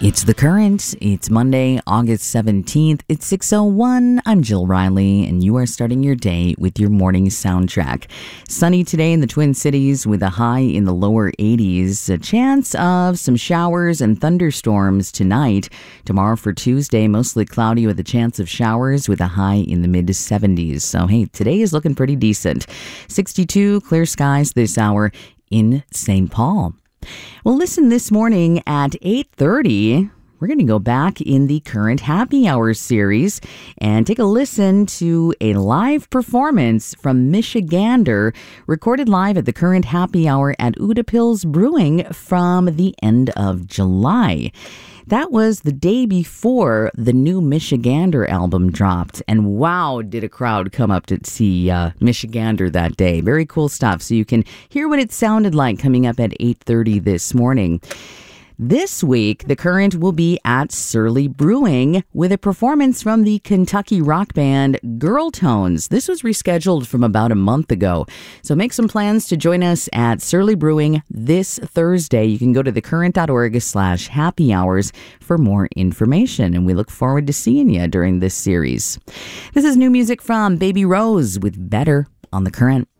It's The Current. It's Monday, August 17th. It's 6:01. I'm Jill Riley, and you are starting your day with your morning soundtrack. Sunny today in the Twin Cities with a high in the lower 80s. A chance of some showers and thunderstorms tonight. Tomorrow for Tuesday, mostly cloudy with a chance of showers with a high in the mid-70s. So, hey, today is looking pretty decent. 62 clear skies this hour in St. Paul. Well, listen, this morning at 8:30, we're going to go back in the Current Happy Hour series and take a listen to a live performance from Michigander, recorded live at the Current Happy Hour at Udapils Brewing from the end of July. That was the day before the new Michigander album dropped. And wow, did a crowd come up to see Michigander that day. Very cool stuff. So you can hear what it sounded like coming up at 8:30 this morning. This week, the Current will be at Surly Brewing with a performance from the Kentucky rock band Girl Tones. This was rescheduled from about a month ago. So make some plans to join us at Surly Brewing this Thursday. You can go to thecurrent.org/happy hours for more information. And we look forward to seeing you during this series. This is new music from Baby Rose with Better on The Current.